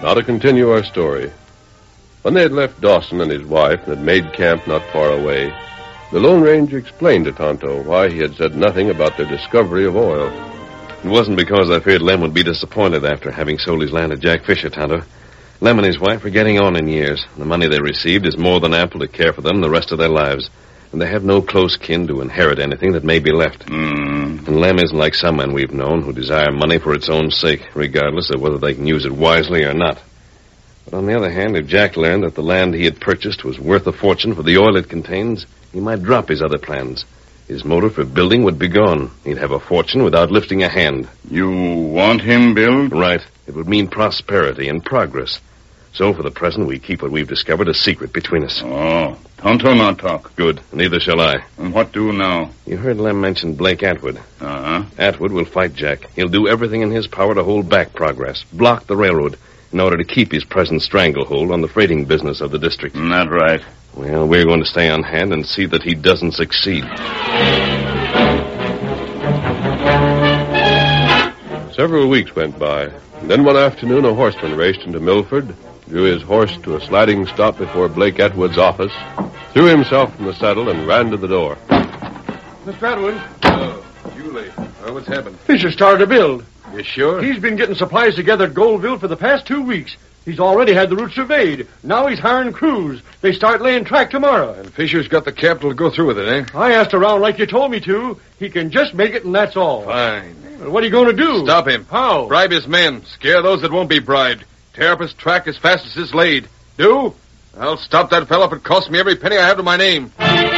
Now to continue our story. When they had left Dawson and his wife and had made camp not far away, the Lone Ranger explained to Tonto why he had said nothing about their discovery of oil. It wasn't because I feared Lem would be disappointed after having sold his land to Jack Fisher, Tonto. Lem and his wife are getting on in years. The money they received is more than ample to care for them the rest of their lives. And they have no close kin to inherit anything that may be left. And Lem isn't like some men we've known who desire money for its own sake, regardless of whether they can use it wisely or not. But on the other hand, if Jack learned that the land he had purchased was worth a fortune for the oil it contains, he might drop his other plans. His motive for building would be gone. He'd have a fortune without lifting a hand. You want him build? Right. It would mean prosperity and progress. So, for the present, we keep what we've discovered a secret between us. Oh, Tonto not talk. Good. Neither shall I. And what do now? You heard Lem mention Blake Atwood. Uh-huh. Atwood will fight Jack. He'll do everything in his power to hold back progress, block the railroad, in order to keep his present stranglehold on the freighting business of the district. Not right. Well, we're going to stay on hand and see that he doesn't succeed. Several weeks went by. And then one afternoon, a horseman raced into Milford, drew his horse to a sliding stop before Blake Atwood's office, threw himself from the saddle, and ran to the door. Mr. Atwood. Julie. What's happened? Fisher started to build. You sure? He's been getting supplies together at Goldville for the past 2 weeks. He's already had the route surveyed. Now he's hiring crews. They start laying track tomorrow. And Fisher's got the capital to go through with it, eh? I asked around like you told me to. He can just make it, and that's all. Fine. Well, what are you going to do? Stop him. How? Bribe his men. Scare those that won't be bribed. Tear up his track as fast as it's laid. Do? I'll stop that fellow if it costs me every penny I have to my name.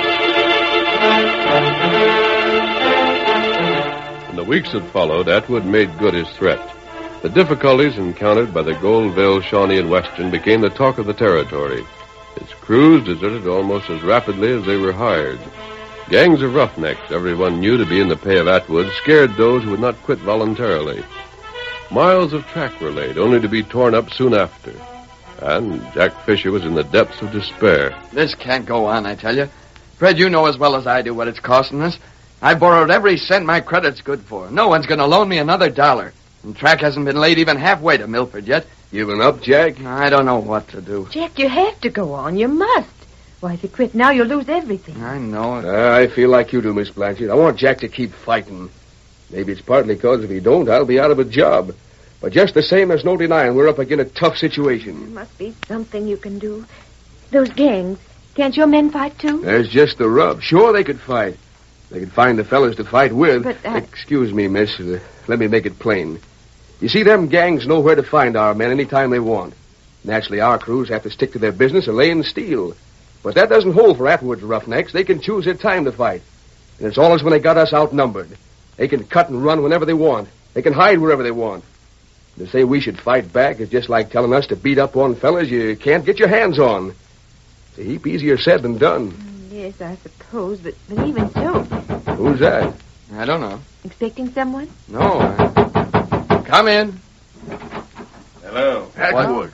In the weeks that followed, Atwood made good his threat. The difficulties encountered by the Goldville, Shawnee, and Western became the talk of the territory. Its crews deserted almost as rapidly as they were hired. Gangs of roughnecks everyone knew to be in the pay of Atwood scared those who would not quit voluntarily. Miles of track were laid, only to be torn up soon after. And Jack Fisher was in the depths of despair. This can't go on, I tell you. Fred, you know as well as I do what it's costing us. I borrowed every cent my credit's good for. No one's going to loan me another $1. And track hasn't been laid even halfway to Milford yet. Giving up, Jack? I don't know what to do. Jack, you have to go on. You must. Why, if you quit now, you'll lose everything. I know it. I feel like you do, Miss Blanchard. I want Jack to keep fighting. Maybe it's partly because if he don't, I'll be out of a job. But just the same, there's no denying we're up against a tough situation. There must be something you can do. Those gangs, can't your men fight, too? There's just the rub. Sure, they could fight. They could find the fellas to fight with. But, Excuse me, miss. Let me make it plain. You see, them gangs know where to find our men any time they want. Naturally, our crews have to stick to their business of laying steel. But that doesn't hold for Atwood's roughnecks. They can choose their time to fight. And it's always when they got us outnumbered. They can cut and run whenever they want. They can hide wherever they want. To say we should fight back is just like telling us to beat up on fellas you can't get your hands on. It's a heap easier said than done. Yes, I suppose, but even so. Who's that? I don't know. Expecting someone? No. Come in. Hello. Atwood.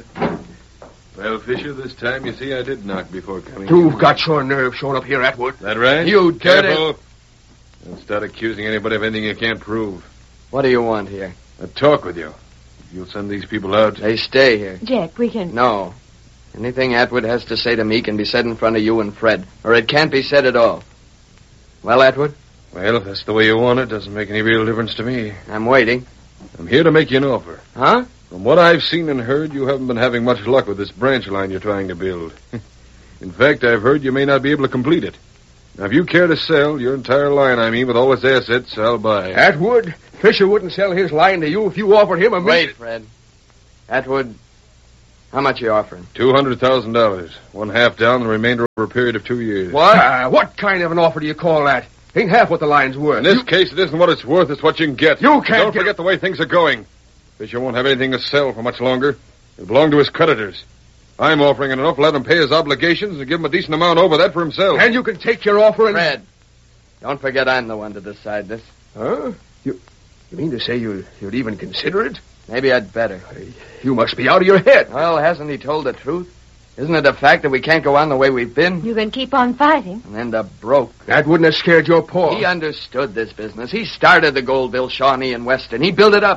Well, Fisher, this time, you see, I did knock before coming. You've got your nerve showing up here, Atwood. That right? You dirty... Careful. Don't start accusing anybody of anything you can't prove. What do you want here? A talk with you. You'll send these people out. They stay here. Jack, we can... No. Anything Atwood has to say to me can be said in front of you and Fred, or it can't be said at all. Well, Atwood? Well, if that's the way you want it, doesn't make any real difference to me. I'm waiting. I'm here to make you an offer. Huh? From what I've seen and heard, you haven't been having much luck with this branch line you're trying to build. In fact, I've heard you may not be able to complete it. Now, if you care to sell, your entire line, with all its assets, I'll buy. Atwood, Fisher wouldn't sell his line to you if you offered him a Wait, Fred. Atwood, how much are you offering? $200,000. One half down, the remainder over a period of 2 years. What? What kind of an offer do you call that? Ain't half what the line's worth. In this case, it isn't what it's worth, it's what you can get. You can't Don't forget the way things are going. Fisher won't have anything to sell for much longer. It'll belong to his creditors. I'm offering enough to let him pay his obligations and give him a decent amount over that for himself. And you can take your offer and... Fred, don't forget I'm the one to decide this. Huh? You mean to say you'd even consider it? Maybe I'd better. You must be out of your head. Well, hasn't he told the truth? Isn't it a fact that we can't go on the way we've been? You can keep on fighting. And end up broke. That wouldn't have scared your paw. He understood this business. He started the Goldville, Shawnee, and Western. He built it up.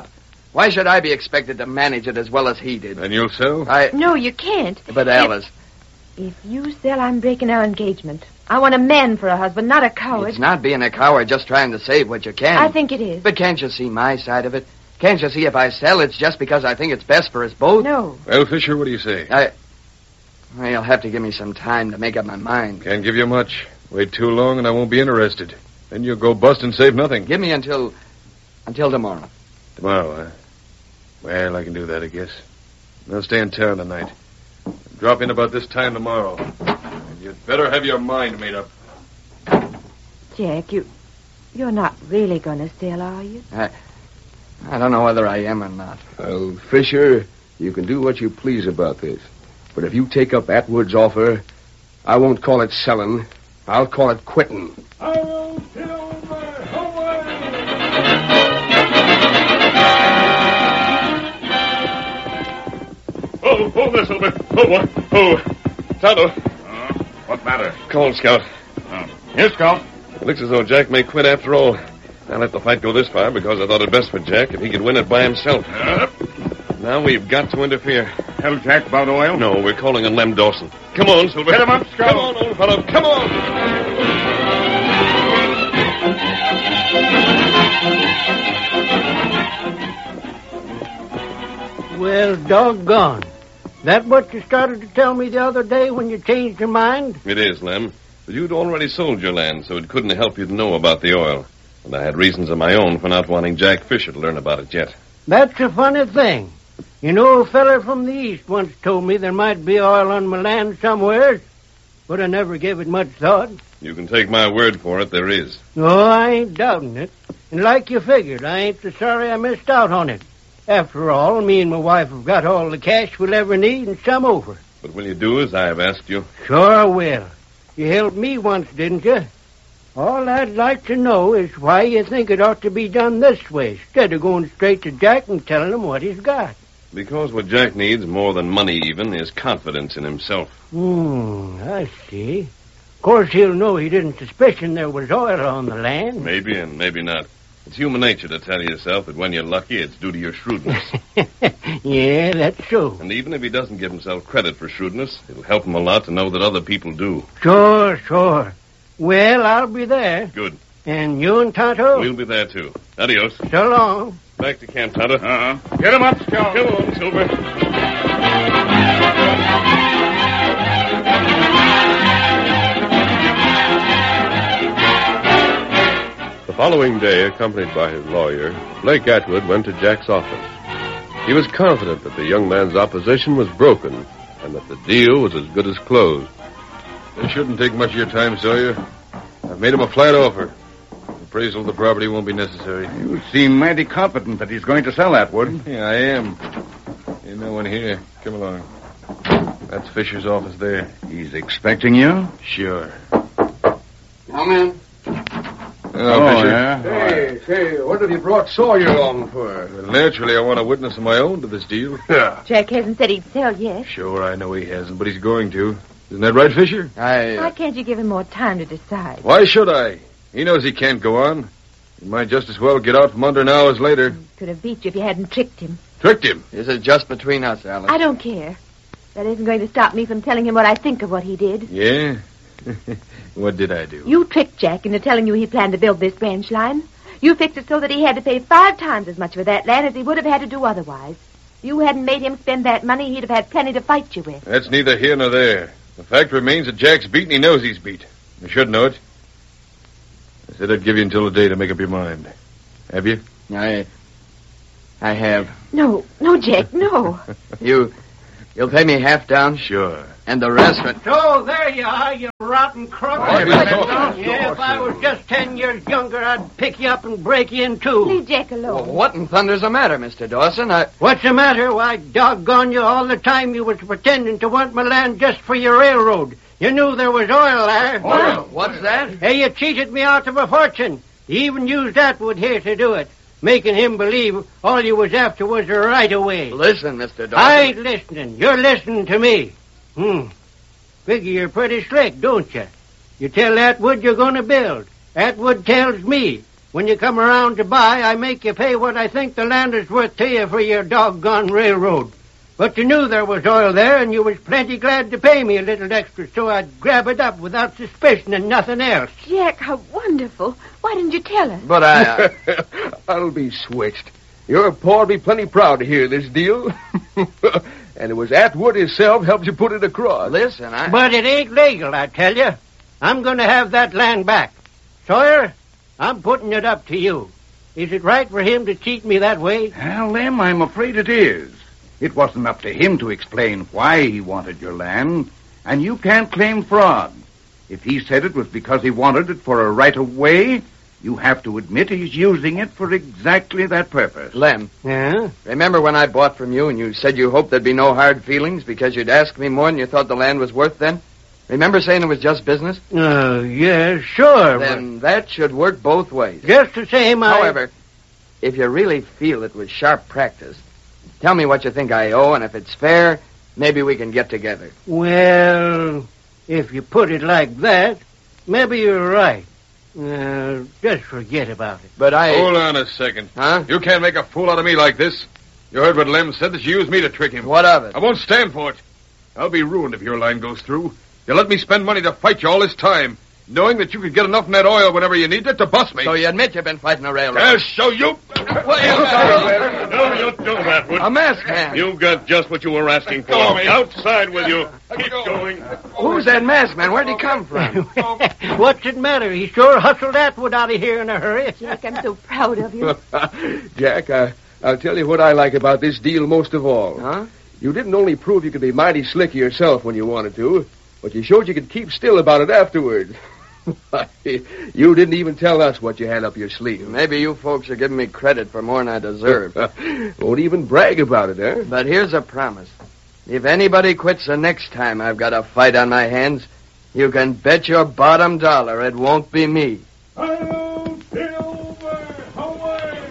Why should I be expected to manage it as well as he did? And you'll sell? No, you can't. But Alice... If you sell, I'm breaking our engagement. I want a man for a husband, not a coward. It's not being a coward, just trying to save what you can. I think it is. But can't you see my side of it? Can't you see if I sell, it's just because I think it's best for us both? No. Well, Fisher, what do you say? Well, you'll have to give me some time to make up my mind. Can't give you much. Wait too long and I won't be interested. Then you'll go bust and save nothing. Give me until tomorrow. Tomorrow, huh? Well, I can do that, I guess. I'll stay in town tonight. Drop in about this time tomorrow. And you'd better have your mind made up. Jack, you're not really going to sell, are you? I don't know whether I am or not. Well, Fisher, you can do what you please about this. But if you take up Atwood's offer, I won't call it selling. I'll call it quitting. I will kill my Howard! Oh, there, Silver. Oh, boy. Oh, Tonto. What matter? Call, Scout. Here, Scout. It looks as though Jack may quit after all. I let the fight go this far because I thought it best for Jack if he could win it by himself. Now we've got to interfere. Tell Jack about oil? No, we're calling on Lem Dawson. Come on, Silver. Get him up, Scout. Come on, old fellow. Come on. Well, doggone. That what you started to tell me the other day when you changed your mind? It is, Lem. But you'd already sold your land, so it couldn't help you to know about the oil. And I had reasons of my own for not wanting Jack Fisher to learn about it yet. That's a funny thing. You know, a feller from the east once told me there might be oil on my land somewhere, but I never gave it much thought. You can take my word for it, there is. No, I ain't doubting it. And like you figured, I ain't so sorry I missed out on it. After all, me and my wife have got all the cash we'll ever need and some over. But will you do as I have asked you? Sure I will. You helped me once, didn't you? All I'd like to know is why you think it ought to be done this way, instead of going straight to Jack and telling him what he's got. Because what Jack needs, more than money even, is confidence in himself. I see. Of course, he'll know he didn't suspicion there was oil on the land. Maybe and maybe not. It's human nature to tell yourself that when you're lucky, it's due to your shrewdness. Yeah, that's so. And even if he doesn't give himself credit for shrewdness, it'll help him a lot to know that other people do. Sure. Well, I'll be there. Good. And you and Tonto? We'll be there, too. Adios. So long. Back to camp, Tonto. Get him up, Scout. Come on, Silver. The following day, accompanied by his lawyer, Blake Atwood went to Jack's office. He was confident that the young man's opposition was broken and that the deal was as good as closed. It shouldn't take much of your time, Sawyer. I've made him a flat offer. Appraisal of the property won't be necessary. You seem mighty confident that he's going to sell Atwood. Yeah, I am. Ain't no one here. Come along. That's Fisher's office there. He's expecting you? Sure. Come in. Hello, Fisher. Yeah? Say, what have you brought Sawyer along for? Well, naturally, I want a witness of my own to this deal. Yeah. Jack hasn't said he'd sell yet. Sure, I know he hasn't, but he's going to. Isn't that right, Fisher? Why can't you give him more time to decide? Why should I? He knows he can't go on. He might just as well get out from under now as later. Could have beat you if you hadn't tricked him. Tricked him. Is it just between us, Alice? I don't care. That isn't going to stop me from telling him what I think of what he did. Yeah? What did I do? You tricked Jack into telling you he planned to build this branch line. You fixed it so that he had to pay 5 times as much for that land as he would have had to do otherwise. If you hadn't made him spend that money, he'd have had plenty to fight you with. That's neither here nor there. The fact remains that Jack's beat and he knows he's beat. You should know it. I said I'd give you until today to make up your mind. Have you? I have. No, Jack, no. You'll pay me half down? Sure. And the rest for... So, there you are, you rotten crook. Yeah, if I was just 10 years younger, I'd pick you up and break you in two. Leave Jack alone. Well, what in thunder's the matter, Mr. Dawson? What's the matter? Why, doggone you, all the time you was pretending to want my land just for your railroad. You knew there was oil there. Oil? What's that? Hey, you cheated me out of a fortune. You even used Atwood here to do it, making him believe all you was after was a right-of-way. Listen, Mr. Dawson. I ain't listening. You're listening to me. Figure you're pretty slick, don't you? You tell Atwood you're going to build. Atwood tells me. When you come around to buy, I make you pay what I think the land is worth to you for your doggone railroad. But you knew there was oil there, and you was plenty glad to pay me a little extra, so I'd grab it up without suspicion and nothing else. Jack, how wonderful. Why didn't you tell us? But I... I'll be switched. Your pa'll be plenty proud to hear this deal. And it was Atwood himself helped you put it across. Listen, But it ain't legal, I tell you. I'm going to have that land back. Sawyer, I'm putting it up to you. Is it right for him to cheat me that way? Well, Lem, I'm afraid it is. It wasn't up to him to explain why he wanted your land, and you can't claim fraud. If he said it was because he wanted it for a right-of-way, you have to admit he's using it for exactly that purpose. Lem, Yeah? remember when I bought from you and you said you hoped there'd be no hard feelings because you'd ask me more than you thought the land was worth then? Remember saying it was just business? Yeah, sure. Then that should work both ways. But just the same, However, if you really feel it was sharp practice, tell me what you think I owe, and if it's fair, maybe we can get together. Well, if you put it like that, maybe you're right. Just forget about it. But Hold on a second. Huh? You can't make a fool out of me like this. You heard what Lem said, that you used me to trick him. What of it? I won't stand for it. I'll be ruined if your line goes through. You let me spend money to fight you all this time, knowing that you could get enough in that oil whenever you need it to bust me. So you admit you've been fighting a railroad? I'll show you. No, you don't, Atwood. A masked man. You got just what you were asking for. Go, man. Outside with you. Keep going. Who's that masked man? Where'd he come from? What's it matter? He sure hustled Atwood out of here in a hurry. Jack, I'm so proud of you. Jack, I'll tell you what I like about this deal most of all. Huh? You didn't only prove you could be mighty slick yourself when you wanted to, but you showed you could keep still about it afterward. You didn't even tell us what you had up your sleeve. Maybe you folks are giving me credit for more than I deserve. Won't even brag about it, eh? But here's a promise. If anybody quits the next time I've got a fight on my hands, you can bet your bottom dollar it won't be me.